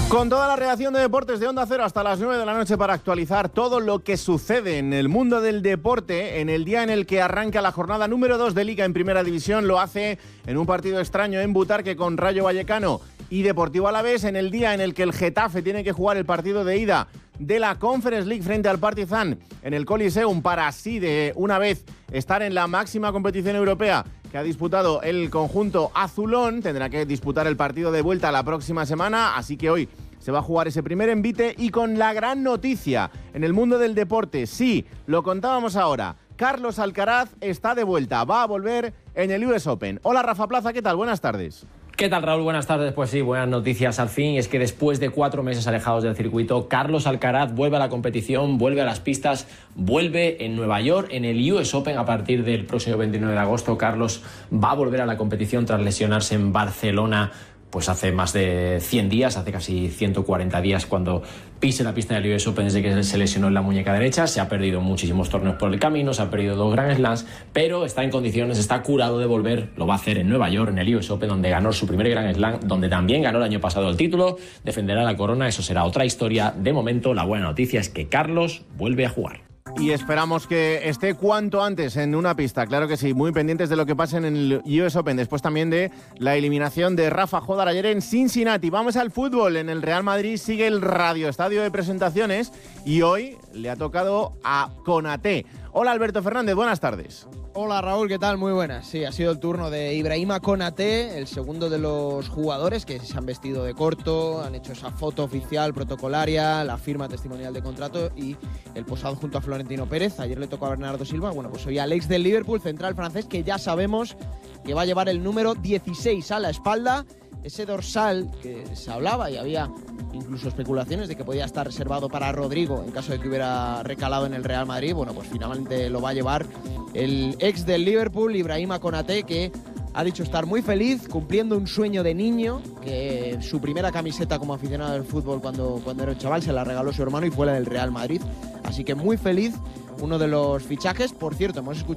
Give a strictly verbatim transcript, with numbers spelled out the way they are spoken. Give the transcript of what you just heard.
Con toda la redacción de deportes de Onda Cero hasta las nueve de la noche para actualizar todo lo que sucede en el mundo del deporte en el día en el que arranca la jornada número dos de Liga en Primera División. Lo hace en un partido extraño en Butarque con Rayo Vallecano y Deportivo Alavés, en el día en el que el Getafe tiene que jugar el partido de ida de la Conference League frente al Partizan en el Coliseum para así de una vez estar en la máxima competición europea que ha disputado el conjunto azulón. Tendrá que disputar el partido de vuelta la próxima semana, así que hoy se va a jugar ese primer envite y con la gran noticia en el mundo del deporte, sí, lo contábamos ahora, Carlos Alcaraz está de vuelta, va a volver en el U S Open. Hola Rafa Plaza, ¿qué tal? Buenas tardes. ¿Qué tal, Raúl? Buenas tardes. Pues sí, buenas noticias al fin. Y es que después de cuatro meses alejados del circuito, Carlos Alcaraz vuelve a la competición, vuelve a las pistas, vuelve en Nueva York, en el U S Open a partir del próximo veintinueve de agosto. Carlos va a volver a la competición tras lesionarse en Barcelona pues hace más de cien días, hace casi ciento cuarenta días cuando pise la pista del U S Open desde que se lesionó en la muñeca derecha. Se ha perdido muchísimos torneos por el camino, se ha perdido dos Grand Slams, pero está en condiciones, está curado de volver. Lo va a hacer en Nueva York, en el U S Open, donde ganó su primer Grand Slam, donde también ganó el año pasado el título, defenderá la corona. Eso será otra historia. De momento, la buena noticia es que Carlos vuelve a jugar. Y esperamos que esté cuanto antes en una pista, claro que sí, muy pendientes de lo que pase en el U S Open, después también de la eliminación de Rafa Jodar ayer en Cincinnati. Vamos al fútbol, en el Real Madrid sigue el Radio Estadio de presentaciones y hoy le ha tocado a Konaté. Hola Alberto Fernández, buenas tardes. Hola Raúl, ¿qué tal? Muy buenas. Sí, ha sido el turno de Ibrahima Konaté, el segundo de los jugadores que se han vestido de corto, han hecho esa foto oficial protocolaria, la firma testimonial de contrato y el posado junto a Florentino Pérez. Ayer le tocó a Bernardo Silva, bueno, pues hoy al ex del Liverpool, central francés, que ya sabemos que va a llevar el número dieciséis a la espalda. Ese dorsal que se hablaba y había incluso especulaciones de que podía estar reservado para Rodrigo en caso de que hubiera recalado en el Real Madrid, bueno, pues finalmente lo va a llevar el ex del Liverpool, Ibrahima Konaté, que ha dicho estar muy feliz cumpliendo un sueño de niño, que su primera camiseta como aficionado del fútbol cuando, cuando era un chaval se la regaló su hermano y fue la del Real Madrid, así que muy feliz, uno de los fichajes. Por cierto, hemos escuchado